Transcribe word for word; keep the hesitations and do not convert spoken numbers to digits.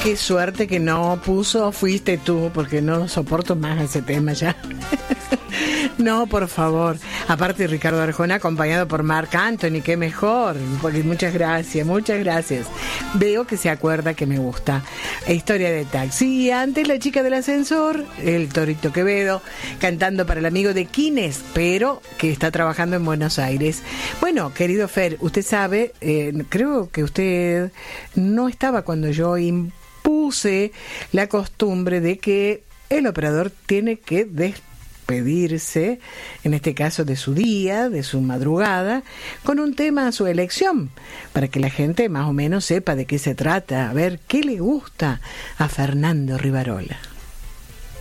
Qué suerte que no puso fuiste tú, porque no soporto más ese tema ya. No, por favor. Aparte, Ricardo Arjona acompañado por Marc Anthony, qué mejor. Porque muchas gracias, muchas gracias. Veo que se acuerda que me gusta. Historia de taxi. Y antes la chica del ascensor, el Torito Quevedo, cantando para el amigo de Quines, pero que está trabajando en Buenos Aires. Bueno, querido Fer, usted sabe, eh, creo que usted no estaba cuando yo impuse la costumbre de que el operador tiene que despedirse, en este caso de su día, de su madrugada, con un tema a su elección, para que la gente más o menos sepa de qué se trata, a ver qué le gusta a Fernando Rivarola.